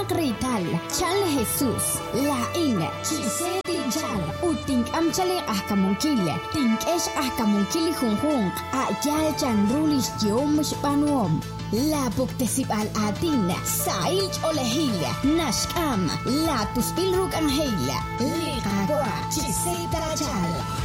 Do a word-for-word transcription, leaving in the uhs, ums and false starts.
Rital, Chal Jesús, La Ina, Chise Tinchal, Utink Amchale Ahkamunkile, Tinkesh Ahkamunkili Junjun, Ayal Chanrulish Yomush Panuom. La Puktesip al Adin, Sail Olehila, Nashkam, La Tuspilruk Angela, Liqagua, Chise Tarachal.